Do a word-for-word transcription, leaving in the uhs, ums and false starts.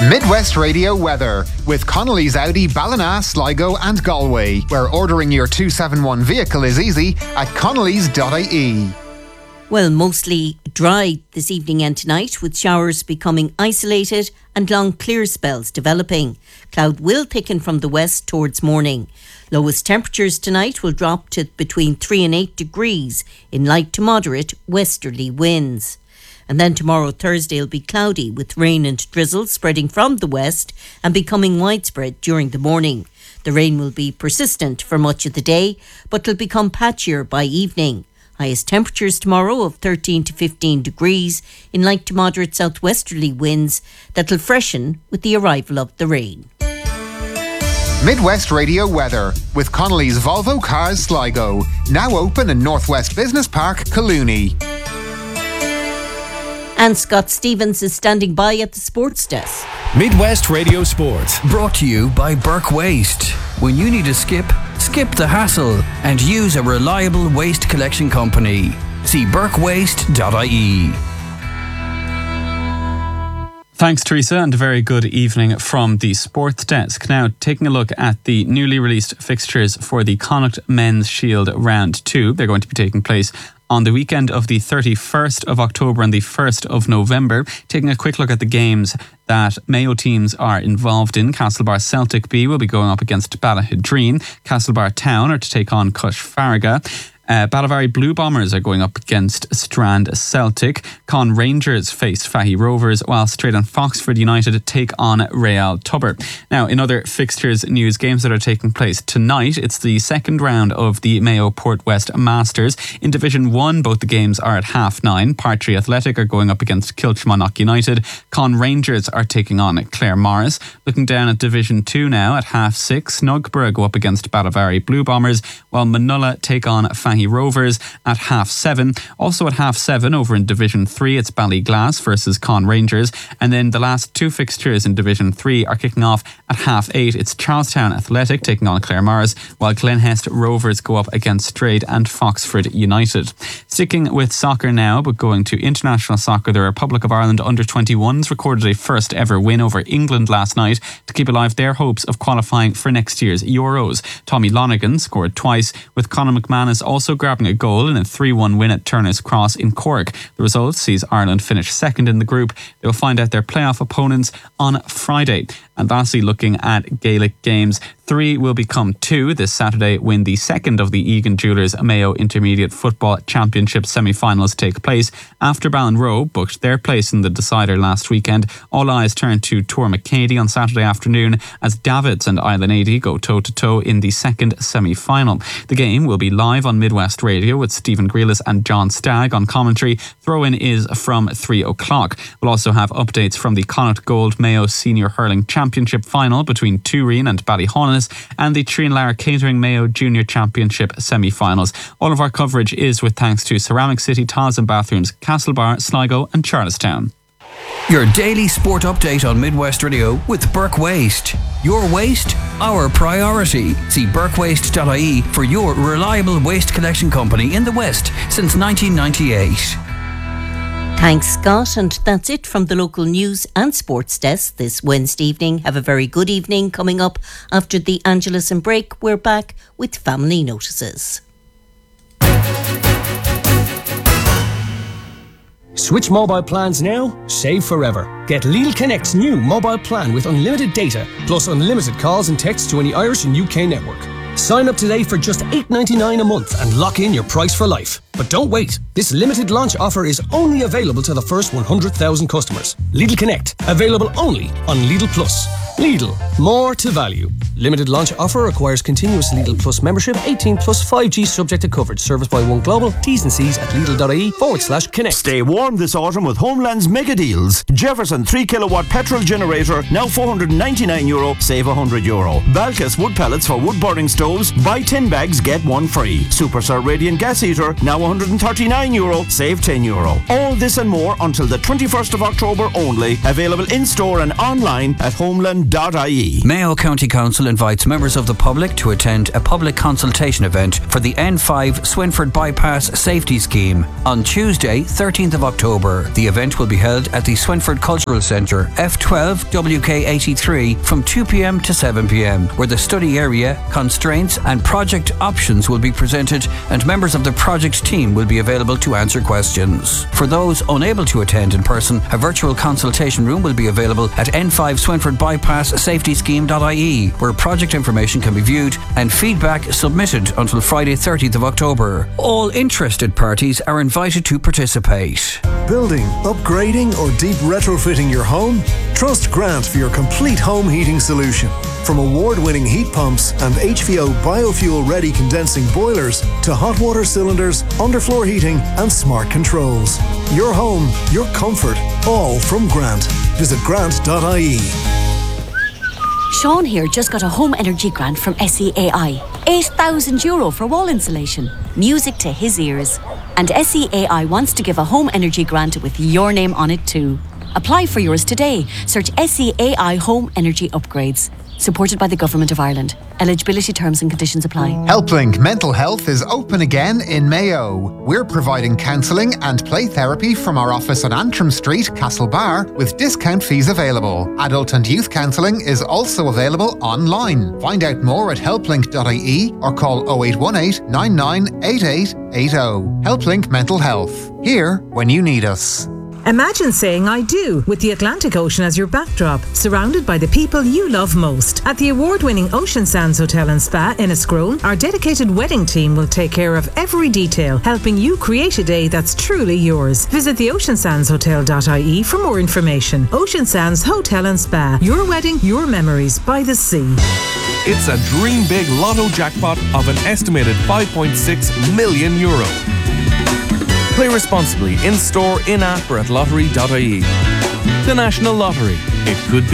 Midwest Radio weather with Connolly's Audi Ballina, Sligo and Galway, where ordering your two seventy-one vehicle is easy at connellys dot I E. Well, mostly dry this evening and tonight, with showers becoming isolated and long clear spells developing. Cloud will thicken from the west towards morning. Lowest temperatures tonight will drop to between three and eight degrees in light to moderate westerly winds. And then tomorrow, Thursday, will be cloudy with rain and drizzle spreading from the west and becoming widespread during the morning. The rain will be persistent for much of the day, but will become patchier by evening. Highest temperatures tomorrow of thirteen to fifteen degrees in light to moderate southwesterly winds that will freshen with the arrival of the rain. Midwest Radio weather with Connolly's Volvo Cars Sligo, now open in Northwest Business Park, Collooney. And Scott Stevens is standing by at the sports desk. Midwest Radio Sport. Brought to you by Burke Waste. When you need to skip, skip the hassle and use a reliable waste collection company. See burke waste dot I E. Thanks, Teresa, and a very good evening from the sports desk. Now, taking a look at the newly released fixtures for the Connacht Men's Shield Round two. They're going to be taking place on the weekend of the thirty-first of October and the first of November. Taking a quick look at the games that Mayo teams are involved in. Castlebar Celtic B will be going up against Ballahidreen. Castlebar Town are to take on Cush Farraga. Uh, Ballivary Blue Bombers are going up against Strand Celtic. Con Rangers face Fahy Rovers, while Straight and Foxford United take on Real Tubber. Now, in other fixtures news, games that are taking place tonight, it's the second round of the Mayo Port West Masters. In Division one, both the games are at half nine. Partry Athletic are going up against Kilchmonach United. Con Rangers are taking on Clare Morris. Looking down at Division two now, at half six, Snugborough go up against Ballivary Blue Bombers, while Manulla take on Fahy Rovers at half seven. Also at half seven over in Division three, it's Ballyglass versus Con Rangers. And then the last two fixtures in Division three are kicking off at half eight. It's Charlestown Athletic taking on Clare Morris, while Glenhest Rovers go up against Strayed and Foxford United. Sticking with soccer now, but going to international soccer, the Republic of Ireland under twenty-ones recorded a first ever win over England last night to keep alive their hopes of qualifying for next year's Euros. Tommy Lonergan scored twice, with Conor McManus also grabbing a goal in a three one win at Turner's Cross in Cork. The result sees Ireland finish second in the group. They'll find out their playoff opponents on Friday. And lastly, looking at Gaelic games, three will become two this Saturday when the second of the Egan Jewellers Mayo Intermediate Football Championship semi-finals take place. After Ballinroe booked their place in the decider last weekend, all eyes turn to Tourmacady on Saturday afternoon as Davids and Island eighty go toe-to-toe in the second semi-final. The game will be live on Midwest Radio with Stephen Grealis and John Stagg on commentary. Throw-in is from three o'clock. We'll also have updates from the Connacht Gold Mayo Senior Hurling Championship final between Turin and Ballyhaunis and the Tree and Lara Catering Mayo Junior Championship semi-finals. All of our coverage is with thanks to Ceramic City Tiles and Bathrooms, Castlebar, Sligo and Charlestown. Your daily sport update on Midwest Radio with Burke Waste. Your waste, our priority. See burke waste dot I E for your reliable waste collection company in the West since nineteen ninety-eight. Thanks, Scott, and that's it from the local news and sports desk this Wednesday evening. Have a very good evening. Coming up after the Angelus and break, we're back with family notices. Switch mobile plans now, save forever. Get Lidl Connect's new mobile plan with unlimited data, plus unlimited calls and texts to any Irish and U K network. Sign up today for just eight ninety-nine a month and lock in your price for life. But don't wait. This limited launch offer is only available to the first one hundred thousand customers. Lidl Connect, available only on Lidl Plus. Lidl, more to value. Limited launch offer requires continuous Lidl Plus membership, eighteen plus five G subject to coverage. Service by One Global. T's and C's at Lidl.ie forward slash connect. Stay warm this autumn with Homeland's mega deals. Jefferson three kilowatt petrol generator, now four hundred ninety-nine euro, save one hundred euro. Balkas wood pellets for wood burning stoves, buy ten bags, get one free. Superstar Radiant gas heater, now one hundred thirty-nine euro, save ten euro. All this and more until the twenty-first of October only. Available in-store and online at homeland dot I E. Mayo County Council invites members of the public to attend a public consultation event for the N five Swinford Bypass Safety Scheme on Tuesday, thirteenth of October. The event will be held at the Swinford Cultural Centre, F twelve W K eighty-three, from two p m to seven p m, where the study area, constraints and project options will be presented, and members of the project team will be available to answer questions. For those unable to attend in person, a virtual consultation room will be available at N five Swinford Bypass Safety Scheme dot I E, where project information can be viewed and feedback submitted until Friday, thirteenth of October. All interested parties are invited to participate. Building, upgrading or deep retrofitting your home? Trust Grant for your complete home heating solution. From award-winning heat pumps and H V O biofuel-ready condensing boilers to hot water cylinders, underfloor heating and smart controls. Your home, your comfort, all from Grant. Visit grant dot I E. Sean here just got a home energy grant from S E A I. eight thousand euro for wall insulation. Music to his ears. And S E A I wants to give a home energy grant with your name on it too. Apply for yours today. Search S E A I Home Energy Upgrades. Supported by the Government of Ireland. Eligibility terms and conditions apply. HelpLink Mental Health is open again in Mayo. We're providing counselling and play therapy from our office on Antrim Street, Castlebar, with discount fees available. Adult and youth counselling is also available online. Find out more at helplink dot I E or call oh eight one eight, nine nine eight eight eight oh. HelpLink Mental Health. Here when you need us. Imagine saying I do with the Atlantic Ocean as your backdrop, surrounded by the people you love most. At the award-winning Ocean Sands Hotel and Spa in Escrone, our dedicated wedding team will take care of every detail, helping you create a day that's truly yours. Visit the ocean sands hotel dot I E for more information. Ocean Sands Hotel and Spa. Your wedding, your memories by the sea. It's a dream big lotto jackpot of an estimated five point six million euro. Play responsibly in-store, in-app or at lottery dot I E. The National Lottery. It could be